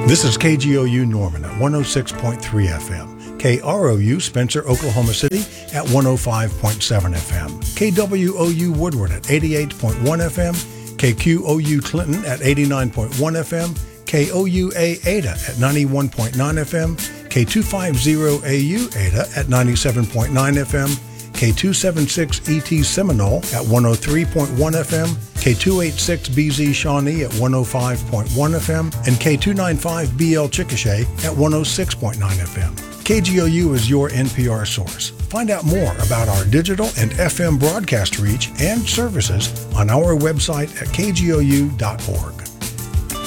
This is KGOU Norman at 106.3 FM, KROU Spencer, Oklahoma City at 105.7 FM, KWOU Woodward at 88.1 FM, KQOU Clinton at 89.1 FM, KOUA Ada at 91.9 FM, K250AU Ada at 97.9 FM, K276 ET Seminole at 103.1 FM, K286BZ Shawnee at 105.1 FM, and K295 BL Chickasha at 106.9 FM. KGOU is your NPR source. Find out more about our digital and FM broadcast reach and services on our website at kgou.org.